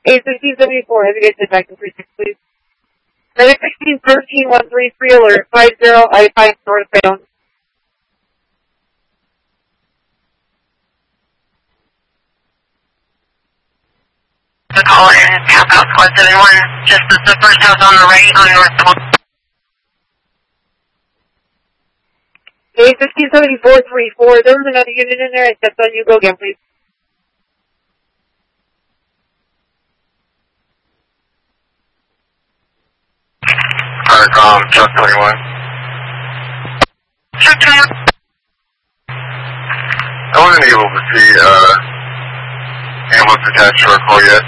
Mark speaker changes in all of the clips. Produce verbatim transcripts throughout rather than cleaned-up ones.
Speaker 1: eight sixteen seventy-four, have you guys head back to three six, please. Medic sixteen thirteen one three three alert, five zero, I five northbound.
Speaker 2: The caller is Half House Squad seven one, just as the first house on the right on North.
Speaker 1: eight sixteen seventy-four three four, there was another unit in there, I stepped on you, go again, please.
Speaker 3: Firecom, Chuck twenty-one.
Speaker 2: Chuck twenty-one.
Speaker 3: I wasn't able to see, uh, ambulance attached to our call yet.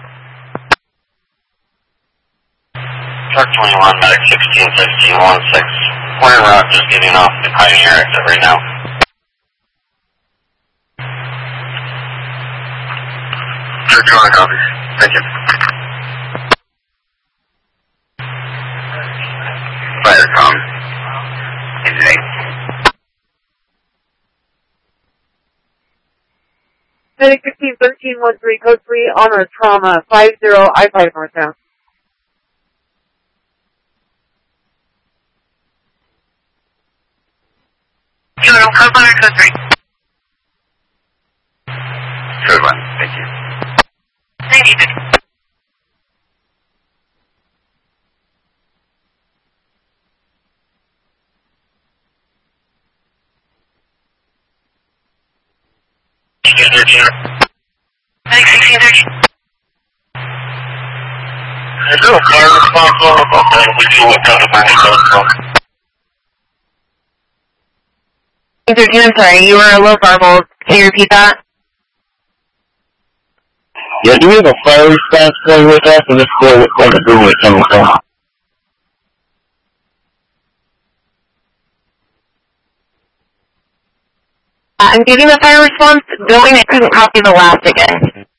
Speaker 4: Truck twenty-one, Medic sixteen fifteen one six. We're en route, just getting off the Pioneer exit right now.
Speaker 3: Chuck twenty-one, copy. Thank you. Firecom. Inmate.
Speaker 1: Medic sixteen thirteen one three, code three, honor trauma, five zero, I five northbound.
Speaker 2: You want to code one or code three?
Speaker 3: Good one, thank you.
Speaker 2: Thank you. Medic sixteen thirteen.
Speaker 4: Is there a car response on the phone? We do what kind of money goes from.
Speaker 2: thirteen, I'm sorry, you were a little garbled. Can you repeat that?
Speaker 4: Yeah, do we have a fire response going with us, and this boy what kind of room it's coming from?
Speaker 2: Uh, I'm giving the fire response. Building, I couldn't copy the last again.